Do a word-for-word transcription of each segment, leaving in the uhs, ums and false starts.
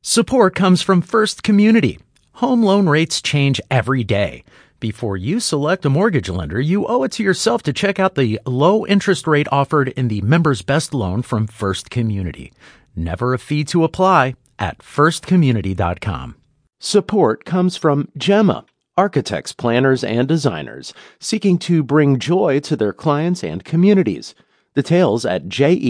Support comes from First Community. Home loan rates change every day. Before you select a mortgage lender, you owe it to yourself to check out the low interest rate offered in the Members Best Loan from First Community. Never a fee to apply at first community dot com. Support comes from Gemma, architects, planners, and designers seeking to bring joy to their clients and communities. Details at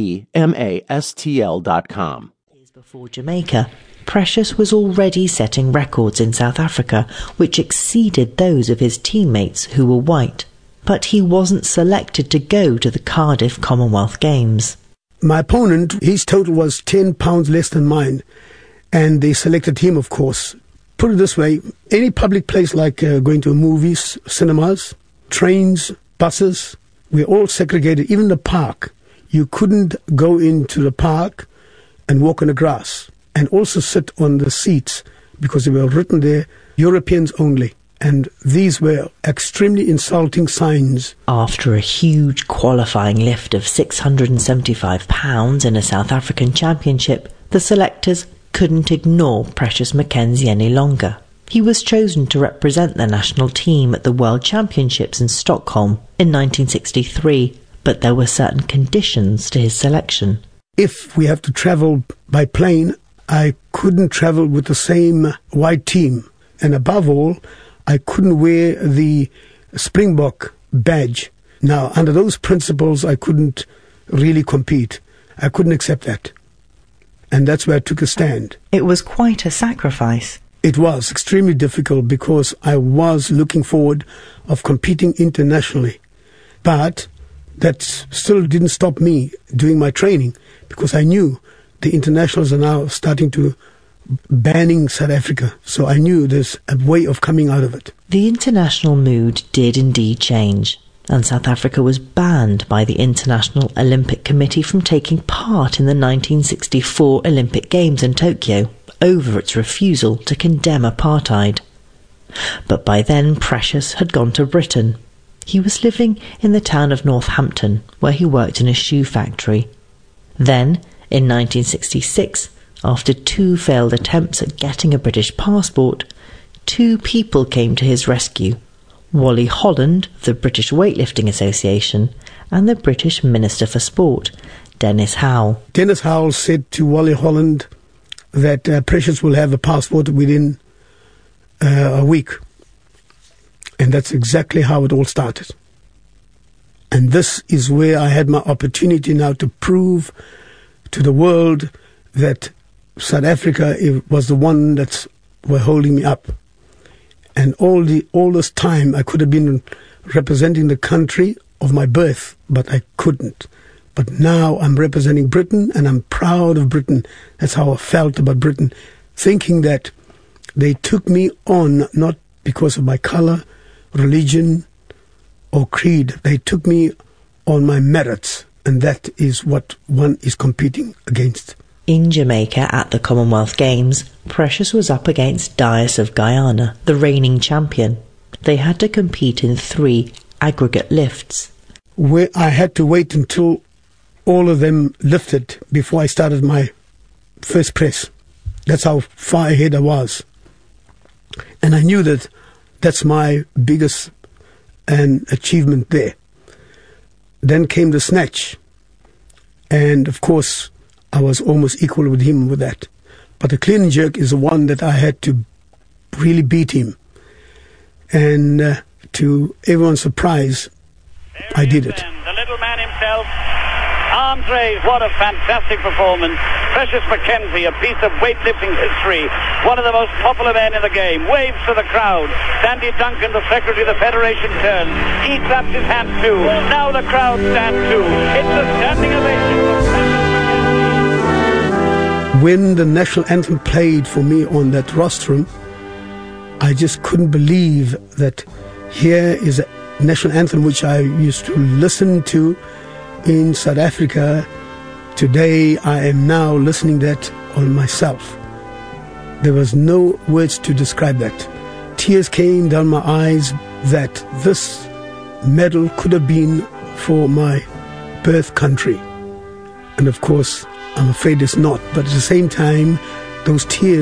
gemastl dot com. Before Jamaica, Precious was already setting records in South Africa which exceeded those of his teammates who were white. But he wasn't selected to go to the Cardiff Commonwealth Games. My opponent, his total was ten pounds less than mine, and they selected him, of course. Put it this way, any public place like uh, going to movies, cinemas, trains, buses, we're all segregated. Even the park, you couldn't go into the park and walk on the grass and also sit on the seats because they were written there, Europeans only. And these were extremely insulting signs. After a huge qualifying lift of six hundred seventy-five pounds in a South African championship, the selectors couldn't ignore Precious Mackenzie any longer. He was chosen to represent the national team at the World Championships in Stockholm in nineteen sixty-three, but there were certain conditions to his selection. If we have to travel by plane, I couldn't travel with the same white team. And above all, I couldn't wear the Springbok badge. Now, under those principles, I couldn't really compete. I couldn't accept that. And that's where I took a stand. It was quite a sacrifice. It was extremely difficult because I was looking forward of competing internationally. But that still didn't stop me doing my training because I knew the internationals are now starting to banning South Africa. So I knew there's a way of coming out of it. The international mood did indeed change, and South Africa was banned by the International Olympic Committee from taking part in the nineteen sixty-four Olympic Games in Tokyo over its refusal to condemn apartheid. But by then Precious had gone to Britain. He was living in the town of Northampton, where he worked in a shoe factory. Then, in nineteen sixty-six, after two failed attempts at getting a British passport, two people came to his rescue: Wally Holland, of the British Weightlifting Association, and the British Minister for Sport, Dennis Howell. Dennis Howell said to Wally Holland that uh, Precious will have a passport within uh, a week. And that's exactly how it all started. And this is where I had my opportunity now to prove to the world that South Africa was the one that were holding me up. And all the all this time I could have been representing the country of my birth, but I couldn't. But now I'm representing Britain, and I'm proud of Britain. That's how I felt about Britain, thinking that they took me on not because of my colour, religion, or creed. They took me on my merits, and that is what one is competing against. In Jamaica at the Commonwealth Games, Precious was up against Dias of Guyana, the reigning champion. They had to compete in three aggregate lifts. Where I had to wait until all of them lifted before I started my first press. That's how far ahead I was. And I knew that that's my biggest an achievement there. Then came the snatch. And of course, I was almost equal with him with that. But the clean and jerk is the one that I had to really beat him. And uh, to everyone's surprise, I did it. The little man himself, arms raised, what a fantastic performance. Precious Mackenzie, a piece of weightlifting history, one of the most popular men in the game, waves to the crowd. Sandy Duncan, the secretary of the federation, turns. He claps his hands too. Now the crowd stand too. It's a standing ovation for Precious Mackenzie. When the national anthem played for me on that rostrum, I just couldn't believe that here is a national anthem which I used to listen to in South Africa. Today I am now listening that on myself. There was no words to describe that. Tears came down my eyes that this medal could have been for my birth country. And of course, I'm afraid it's not. But at the same time, those tears